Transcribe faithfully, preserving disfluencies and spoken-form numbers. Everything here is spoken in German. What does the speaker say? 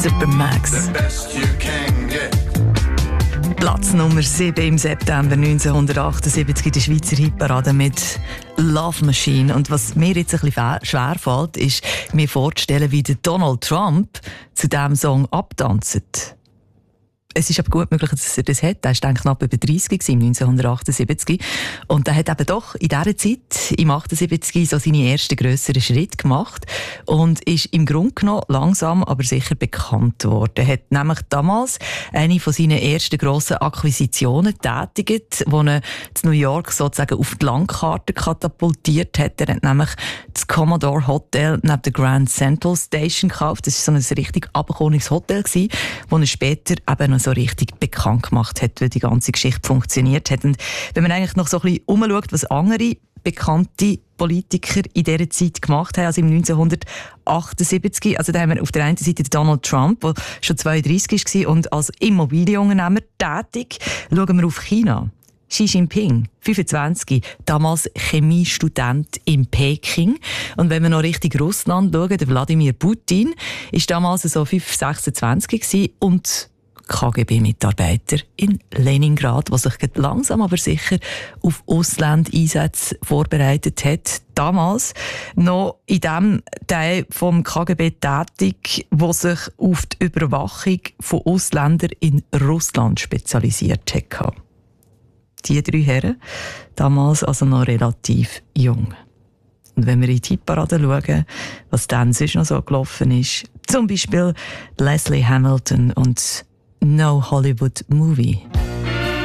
Supermax. Platz Nummer sieben im September neunzehnhundertachtundsiebzig in der Schweizer Hitparade mit Love Machine. Und was mir jetzt ein bisschen schwer fällt, ist, mir vorzustellen, wie der Donald Trump zu diesem Song abtanzt. Es ist aber gut möglich, dass er das hat. Er war knapp über dreißig neunzehnhundertachtundsiebzig. Und er hat eben doch in dieser Zeit, im achtundsiebzig, so seine ersten grösseren Schritte gemacht und ist im Grunde genommen langsam, aber sicher bekannt worden. Er hat nämlich damals eine von seinen ersten grossen Akquisitionen getätigt, die er in New York sozusagen auf die Landkarte katapultiert hat. Er hat nämlich das Commodore Hotel neben der Grand Central Station gekauft. Das war so ein richtig abgekommenes Hotel, das er später eben noch so richtig bekannt gemacht hat, weil die ganze Geschichte funktioniert hat. Und wenn man eigentlich noch so ein bisschen umschaut, was andere bekannte Politiker in dieser Zeit gemacht haben, also im neunzehnhundertachtundsiebzig, also da haben wir auf der einen Seite Donald Trump, der schon zweiunddreissig war und als Immobilienunternehmer tätig. Schauen wir auf China. Xi Jinping, fünfundzwanzig, damals Chemiestudent in Peking. Und wenn wir noch Richtung Russland schauen, der Wladimir Putin, war damals so fünf, sechsundzwanzig gewesen und K G B-Mitarbeiter in Leningrad, der sich langsam aber sicher auf Auslandeinsätze vorbereitet hat. Damals noch in dem Teil vom K G B tätig, der sich auf die Überwachung von Ausländern in Russland spezialisiert hat. Die drei Herren, damals also noch relativ jung. Und wenn wir in die Hitparade schauen, was dann sonst noch so gelaufen ist, zum Beispiel Leslie Hamilton und No Hollywood Movie.